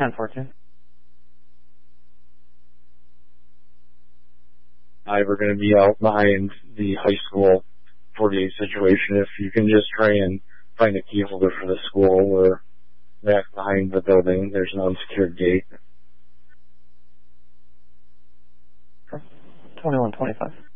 10-14. We're going to be out behind the high school 48 situation. If you can just try and find a key holder for the school, we're back behind the building. There's an unsecured gate. 21-25.